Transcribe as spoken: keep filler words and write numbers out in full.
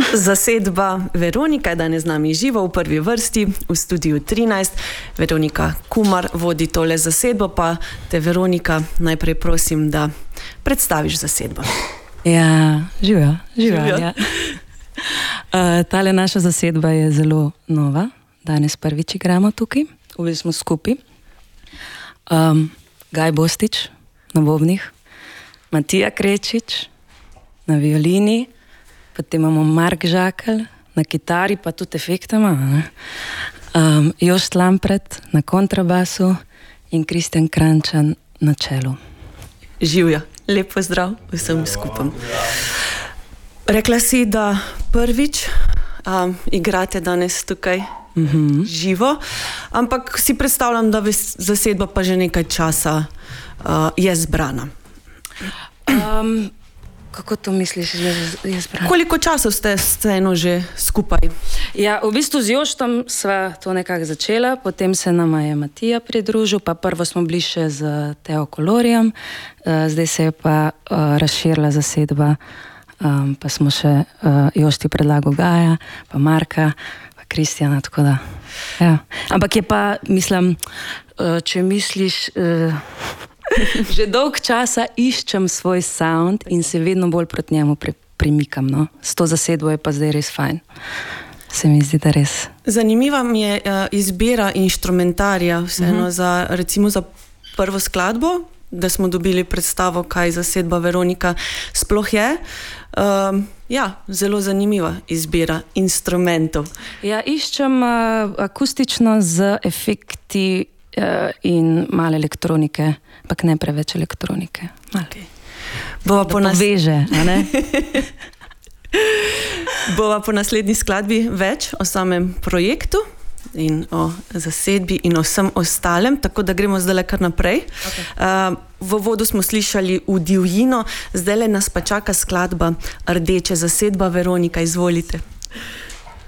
Zasedba Veronika je danes z nami živo v prvi vrsti v studiu trinajst. Veronika Kumar vodi tole zasedbo, pa te Veronika najprej prosim, da predstaviš zasedbo. Ja, živijo, živijo. Živijo. Ja. Uh, tale naša zasedba je zelo nova. Danes prvič igramo tukaj, obi smo skupaj. Um, Gaj Bostič na bobnih, Matija Krečič na violini, potem imamo Mark Žakelj na kitari, pa tudi efekte ima, ne? Um, Jošt Lampret na kontrabasu in Kristjan Krančan na čelu. Živjo, lep pozdrav vsem skupaj. Rekla si, da prvič um, igrate danes tukaj Mm-hmm. živo, ampak si predstavljam, da zasedba pa že nekaj časa uh, je zbrana. Um, kako to misliš, že je zbrana? Koliko časa ste sceno že skupaj? Ja, v bistvu z Joštom sva to nekako začela, potem se nama je Matija pridružil, pa prvo smo bili še z Teo Kolorjem, uh, zdaj se je pa uh, razširila zasedba, um, pa smo še uh, Jošti predlagal Gaja, pa Marka, Kristjana, tako da. Ja. Ampak je pa, mislim, če misliš, že dolg časa iščem svoj sound in se vedno bolj proti njemu premikam. No? S to zasedbo je pa zdaj res fajn. Se mi zdi, da res. Zanimiva mi je izbira inštrumentarija, vseeno, uh-huh. za, recimo za prvo skladbo, da smo dobili predstavo, kaj zasedba Veronika sploh je. Um, ja, zelo zanimiva izbira instrumentov. Ja, iščem uh, akustično z efekti uh, in malo elektronike, ampak ne preveč elektronike. Okay. Bova da po nas... poveže, a ne? Bova po naslednji skladbi več o samem projektu in o zasedbi in o vsem ostalem, tako da gremo zdaj kar naprej. Okay. Uh, v vodu smo slišali V divjino, zdaj nas pa čaka skladba Rdeče, zasedba Veronika, izvolite.